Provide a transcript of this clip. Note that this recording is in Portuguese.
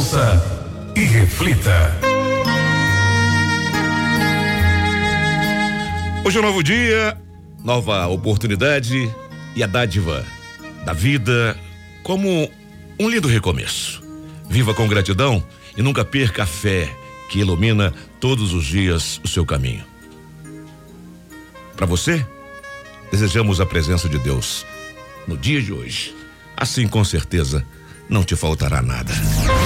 Ouça e reflita. Hoje é um novo dia, nova oportunidade e a dádiva da vida como um lindo recomeço. Viva com gratidão e nunca perca a fé que ilumina todos os dias o seu caminho. Para você, desejamos a presença de Deus no dia de hoje. Assim, com certeza, não te faltará nada.